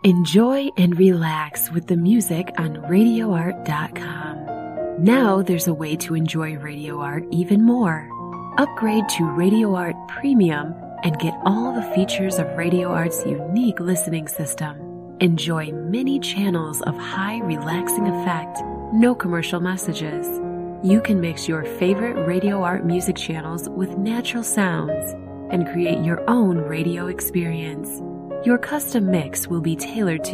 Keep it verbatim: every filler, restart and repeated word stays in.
Enjoy and relax with the music on radio art dot com. Now there's a way to enjoy Radio Art even more. Upgrade to Radio Art Premium and get all the features of Radio Art's unique listening system. Enjoy many channels of high relaxing effect, no commercial messages. You can mix your favorite Radio Art music channels with natural sounds and create your own radio experience. Your custom mix will be tailored to